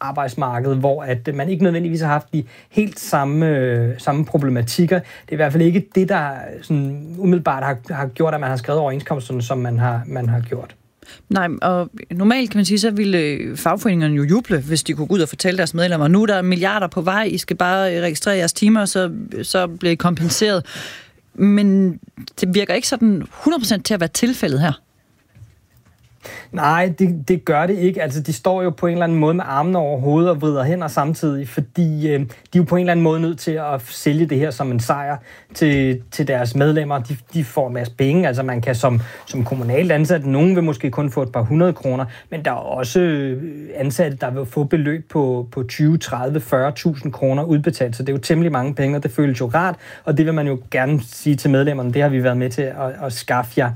arbejdsmarked, hvor at man ikke nødvendigvis har haft de helt samme problematikker. Det er i hvert fald ikke det, der sådan umiddelbart har gjort, at man har skrevet overenskomsterne, som man har gjort. Nej, og normalt kan man sige, så ville fagforeningerne jo juble, hvis de kunne gå ud og fortælle deres medlemmer, nu er der milliarder på vej, I skal bare registrere jeres timer, så bliver I kompenseret. Men det virker ikke sådan 100% til at være tilfældet her. Nej, det gør det ikke. Altså, de står jo på en eller anden måde med armene over hovedet og vrider hænder samtidig, fordi de er jo på en eller anden måde nødt til at sælge det her som en sejr til deres medlemmer. De får en masse penge. Altså, man kan som kommunalt ansat, nogen vil måske kun få et par 100 kroner, men der er også ansatte, der vil få beløb på 20, 30, 40.000 kroner udbetalt. Så det er jo temmelig mange penge, og det føles jo rart, og det vil man jo gerne sige til medlemmerne, det har vi været med til at skaffe jer.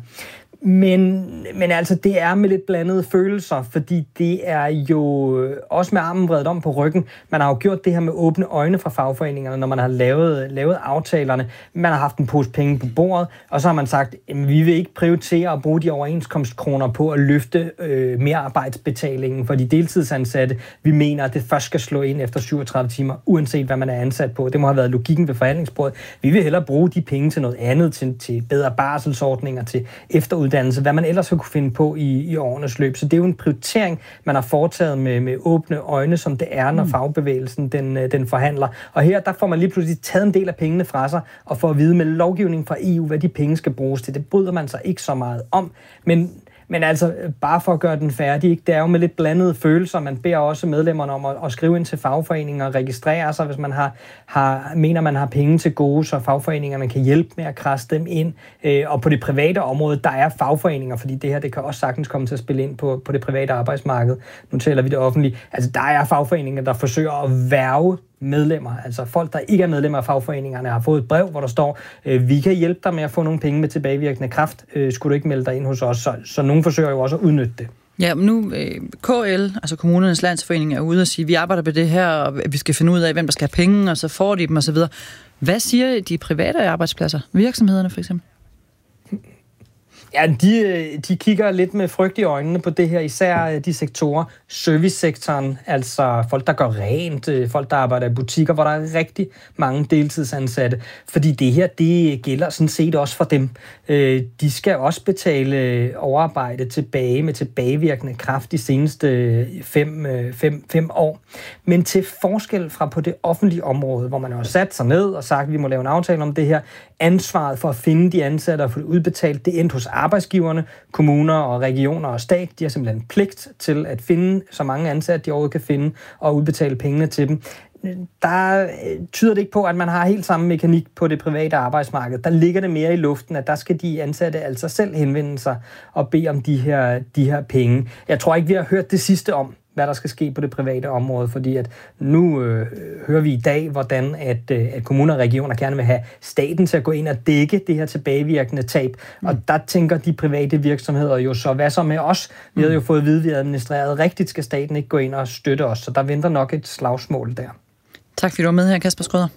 Men altså, det er med lidt blandede følelser, fordi det er jo også med armen vredet om på ryggen. Man har jo gjort det her med åbne øjne fra fagforeningerne, når man har lavet aftalerne. Man har haft en pose penge på bordet, og så har man sagt, at vi vil ikke prioritere at bruge de overenskomstkroner på at løfte merarbejdsbetalingen for de deltidsansatte. Vi mener, at det først skal slå ind efter 37 timer, uanset hvad man er ansat på. Det må have været logikken ved forhandlingsbordet. Vi vil hellere bruge de penge til noget andet, til bedre barselsordninger, til efteruddannelse, hvad man ellers vil kunne finde på i årenes løb. Så det er jo en prioritering, man har foretaget med åbne øjne, som det er, når fagbevægelsen den forhandler. Og her, der får man lige pludselig taget en del af pengene fra sig, og får at vide med lovgivning fra EU, hvad de penge skal bruges til. Det bryder man sig ikke så meget om, men altså, bare for at gøre den færdig, ikke? Det er jo med lidt blandede følelser. Man beder også medlemmerne om at skrive ind til fagforeninger og registrere sig, hvis man mener, man har penge til gode, så fagforeningerne kan hjælpe med at krasse dem ind. Og på det private område, der er fagforeninger, fordi det her, det kan også sagtens komme til at spille ind på det private arbejdsmarked. Nu taler vi det offentlige. Altså, der er fagforeninger, der forsøger at værge medlemmer, altså folk, der ikke er medlemmer af fagforeningerne, har fået et brev, hvor der står, vi kan hjælpe dig med at få nogle penge med tilbagevirkende kraft, skulle du ikke melde dig ind hos os, så nogen forsøger jo også at udnytte det. Ja, men nu KL, altså Kommunernes Landsforening, er ude og sige, vi arbejder på det her, og vi skal finde ud af, hvem der skal have penge, og så får de dem, og så videre. Hvad siger de private arbejdspladser, virksomhederne for eksempel? Ja, de kigger lidt med frygt i øjnene på det her, især de sektorer, servicesektoren, altså folk, der gør rent, folk, der arbejder i butikker, hvor der er rigtig mange deltidsansatte, fordi det her, det gælder sådan set også for dem. De skal også betale overarbejde tilbage med tilbagevirkende kraft de seneste 5 år. Men til forskel fra på det offentlige område, hvor man har sat sig ned og sagt, at vi må lave en aftale om det her, ansvaret for at finde de ansatte og få det udbetalt, det endte hos arbejdsgiverne, kommuner og regioner og stat. De har simpelthen pligt til at finde så mange ansatte, de overhovedet kan finde, og udbetale pengene til dem. Der tyder det ikke på, at man har helt samme mekanik på det private arbejdsmarked. Der ligger det mere i luften, at der skal de ansatte altså selv henvende sig og bede om de her penge. Jeg tror ikke, vi har hørt det sidste om, hvad der skal ske på det private område, fordi at nu hører vi i dag, hvordan at kommuner og regioner gerne vil have staten til at gå ind og dække det her tilbagevirkende tab. Og der tænker de private virksomheder jo så, hvad så med os? Vi havde jo fået at vide, at vi administreret rigtigt, skal staten ikke gå ind og støtte os, så der venter nok et slagsmål der. Tak fordi du var med her, Kasper Schrøder.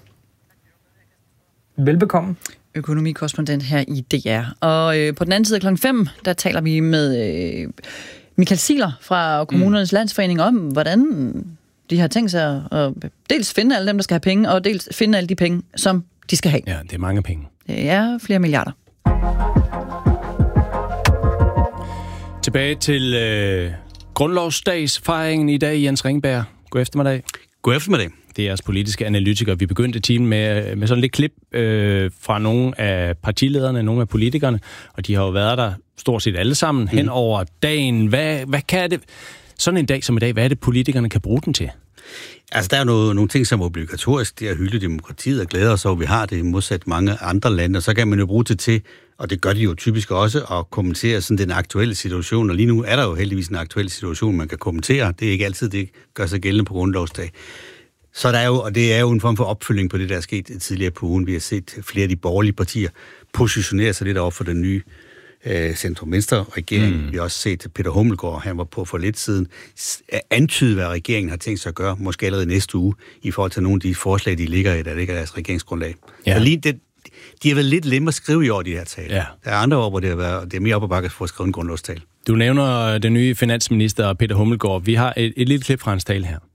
Velbekomme. Økonomikorrespondent her i DR. Og på den anden side af 5:00, der taler vi med Michael Ziegler fra Kommunernes Landsforening om, hvordan de har tænkt sig at dels finde alle dem, der skal have penge, og dels finde alle de penge, som de skal have. Ja, det er mange penge. Det er flere milliarder. Tilbage til grundlovsdagsfejringen i dag, Jens Ringberg. God eftermiddag. God eftermiddag. Det er jeres politiske analytikere. Vi begyndte timen med sådan lidt klip fra nogle af partilederne, nogle af politikerne, og de har jo været der stort set alle sammen hen over dagen. Hvad kan det, sådan en dag som i dag, hvad er det, politikerne kan bruge den til? Altså, der er jo nogle ting, som er obligatorisk. Det er at hylde demokratiet og glæde os over, vi har det modsat mange andre lande, og så kan man jo bruge det til, og det gør de jo typisk også, at kommentere sådan den aktuelle situation, og lige nu er der jo heldigvis en aktuel situation, man kan kommentere. Det er ikke altid, det gør sig gældende på grundlovsdag. Så der er jo, og det er jo en form for opfølging på det, der er sket tidligere på ugen. Vi har set flere af de borgerlige partier positionere sig lidt over for den nye centrum-venstre-regering. Vi har også set Peter Hummelgaard, han var på for lidt siden, antyde, hvad regeringen har tænkt sig at gøre, måske allerede næste uge, i forhold til nogle af de forslag, de ligger i, der ligger deres regeringsgrundlag. Ja. Så lige de har været lidt lemme at skrive i år, de her taler. Ja. Der er andre år, hvor det er mere op ad bakke for at skrive en grundlovstale. Du nævner den nye finansminister, Peter Hummelgaard. Vi har et lille klip fra hans tale her.